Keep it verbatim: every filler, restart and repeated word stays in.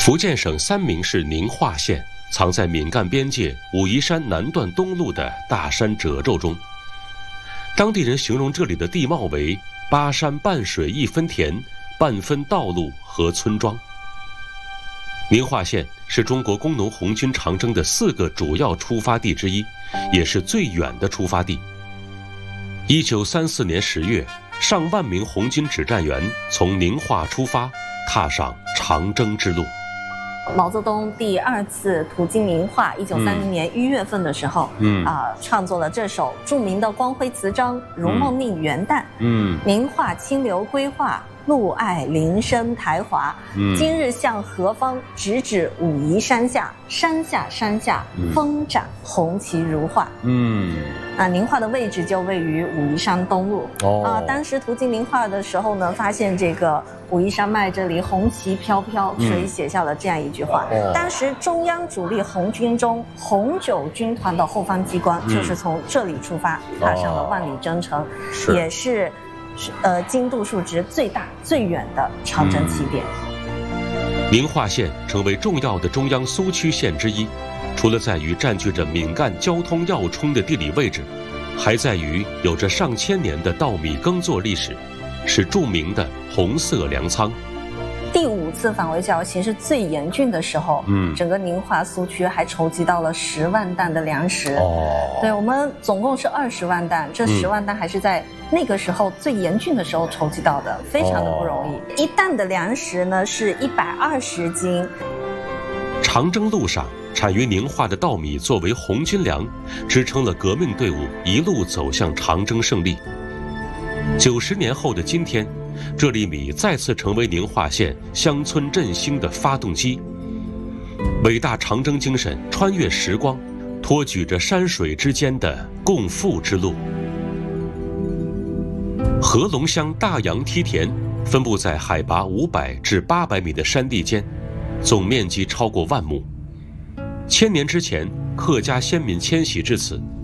福建省三明市宁化县藏在闽赣边界武夷山南段东麓的大山褶皱中，当地人形容这里的地貌为八山半水一分田，半分道路和村庄。宁化县是中国工农红军长征的四个主要出发地之一，也是最远的出发地。一九三四年十月，上万名红军指战员从宁化出发，踏上长征之路。 毛泽东第二次途经宁化，一九三零年一月份的时候，嗯啊、呃，创作了这首著名的光辉词章《如梦令元旦》。嗯，宁化清流归化，路爱林深台华。嗯，今日向何方？直指武夷山下，山下山下，风展红旗如画。嗯，啊，宁化的位置就位于武夷山东路。哦，啊，当时途经宁化的时候呢，发现这个武夷山脉这里红旗飘飘，所以写下了这样一句话。嗯、当时中央主力红军中红九军团的后方机关、嗯、就是从这里出发，踏上了万里征程，哦、是也是呃经度数值最大最远的长征起点。 嗯、宁化县成为重要的中央苏区县之一，除了在于占据着闽赣交通要冲的地理位置，还在于有着上千年的稻米耕作历史，是著名的红色粮仓。 第五次反围剿形势最严峻的时候，嗯，整个宁化苏区还筹集到了十万担的粮食。哦，对，我们总共是二十万担，这十万担还是在那个时候最严峻的时候筹集到的，非常的不容易。哦、一担的粮食呢是一百二十斤。 长征路上，产于宁化的稻米作为红军粮，支撑了革命队伍一路走向长征胜利。九十年后的今天，这粒米再次成为宁化县乡村振兴的发动机。伟大长征精神穿越时光，托举着山水之间的共富之路。合龙乡大杨梯田分布在海拔五百至八百米的山地间，总面积超过万亩。千年之前，客家先民迁徙至此，